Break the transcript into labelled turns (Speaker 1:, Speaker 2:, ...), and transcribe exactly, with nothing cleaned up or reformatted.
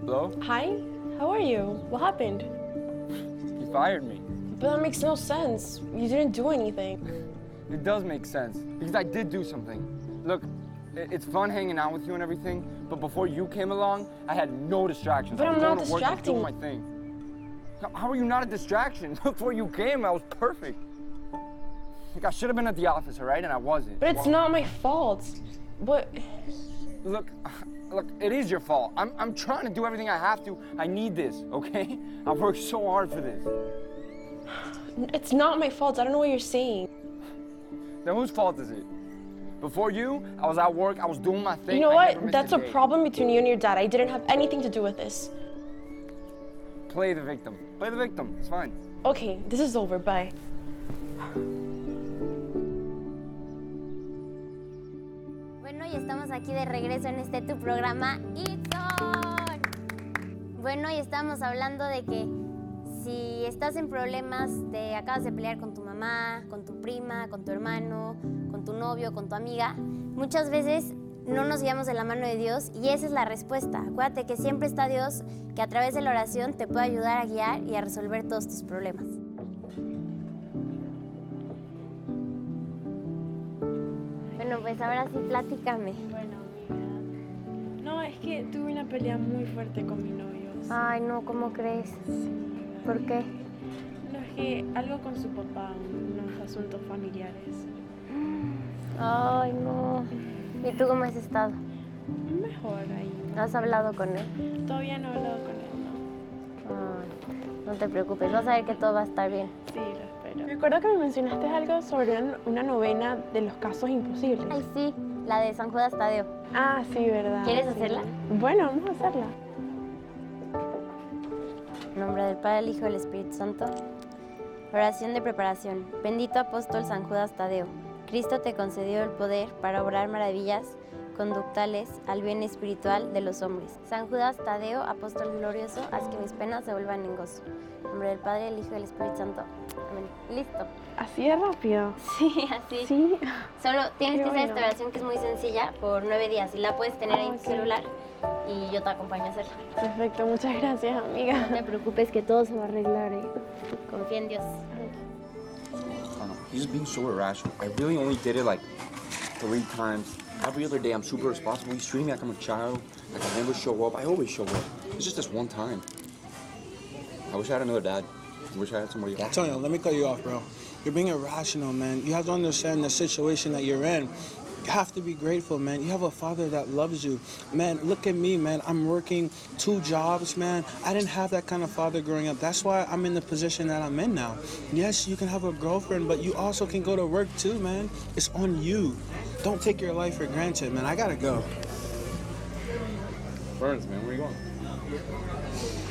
Speaker 1: Hello?
Speaker 2: Hi, how are you? What happened?
Speaker 1: You fired me.
Speaker 2: But that makes no sense. You didn't do anything.
Speaker 1: It does make sense, because I did do something. Look, i- it's fun hanging out with you and everything, but before you came along, I had no distractions.
Speaker 2: But
Speaker 1: I was
Speaker 2: I'm not
Speaker 1: going to work, I was
Speaker 2: distracting
Speaker 1: doing my thing. Now, how are you not a distraction? Before you came, I was perfect. Like, I should have been at the office, all right? And I wasn't.
Speaker 2: But it's
Speaker 1: Well,
Speaker 2: not my fault. But
Speaker 1: Look, look, it is your fault. I'm, I'm trying to do everything I have to. I need this, okay? I've worked so hard for this.
Speaker 2: it's not my fault. I don't know what you're saying.
Speaker 1: Then whose fault is it? Before you, I was at work, I was doing my thing.
Speaker 2: You know
Speaker 1: I never
Speaker 2: what?
Speaker 1: missed
Speaker 2: That's a
Speaker 1: day.
Speaker 2: problem between you and your dad. I didn't have anything to do with this.
Speaker 1: Play the victim. Play the victim. It's fine.
Speaker 2: Okay, this is over. Bye.
Speaker 3: Bueno, y estamos aquí de regreso en este tu programa It's On. Bueno, y estamos hablando de que si estás en problemas, te acabas de pelear con tu mamá, con tu prima, con tu hermano, con tu novio, con tu amiga, muchas veces no nos guiamos de la mano de Dios y esa es la respuesta. Acuérdate que siempre está Dios que a través de la oración te puede ayudar a guiar y a resolver todos tus problemas. Bueno, pues ahora sí, platícame.
Speaker 4: Bueno, mira. No, es que tuve una pelea muy fuerte con mi novio. sí.
Speaker 3: Ay, no, ¿cómo crees? ¿Por qué?
Speaker 4: No, es que algo con su papá, unos asuntos familiares.
Speaker 3: Ay, no. ¿Y tú cómo has estado?
Speaker 4: Mejor ahí.
Speaker 3: ¿Has hablado con él?
Speaker 4: Todavía no he hablado con él, no.
Speaker 3: Ay, no te preocupes, vas a ver que todo va a estar bien.
Speaker 4: Sí, lo espero.
Speaker 2: Recuerdo que me mencionaste algo sobre una, una novena de los casos imposibles.
Speaker 3: Ay, sí, la de San Judas Tadeo.
Speaker 2: Ah, sí, ¿verdad?
Speaker 3: ¿Quieres
Speaker 2: Sí.
Speaker 3: hacerla?
Speaker 2: Bueno, vamos a hacerla.
Speaker 3: En nombre del Padre, el Hijo y del Espíritu Santo. Oración de preparación. Bendito apóstol San Judas Tadeo. Cristo te concedió el poder para obrar maravillas conductales al bien espiritual de los hombres. San Judas Tadeo, apóstol glorioso, haz que mis penas se vuelvan en gozo. En nombre del Padre, el Hijo y del Espíritu Santo. Amén. Listo.
Speaker 2: Así de rápido.
Speaker 3: Sí, así.
Speaker 2: Sí.
Speaker 3: Solo tienes
Speaker 2: Qué
Speaker 3: que hacer
Speaker 2: bueno.
Speaker 3: esta oración que es muy sencilla por nueve días y la puedes tener ahí en tu
Speaker 2: Ok.
Speaker 3: celular y yo te acompaño a hacerla.
Speaker 2: Perfecto, muchas gracias,
Speaker 3: No
Speaker 2: amiga.
Speaker 3: te preocupes que todo se va a arreglar, ¿eh? Confía en Dios.
Speaker 5: I don't know. He's just being so irrational. I really only did it like three times. Every other day, I'm super responsible. He's treating me like I'm a child. Like I never show up. I always show up. It's just this one time. I wish I had another dad. I wish I had somebody else.
Speaker 6: Antonio, let me cut you off, bro. You're being irrational, man. You have to understand the situation that you're in. You have to be grateful, man. You have a father that loves you. Man, look at me, man. I'm working two jobs, man. I didn't have that kind of father growing up. That's why I'm in the position that I'm in now. Yes, you can have a girlfriend, but you also can go to work too, man. It's on you. Don't take your life for granted, man. I gotta go.
Speaker 1: Burns, man, where are you going?